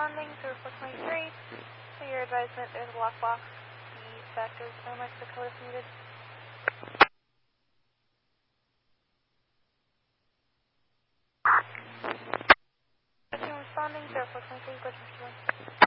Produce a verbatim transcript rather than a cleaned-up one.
responding through four twenty-three. For your advisement, there's a lockbox. The factors are Mexico if needed. Responding through four twenty-three, go to Mister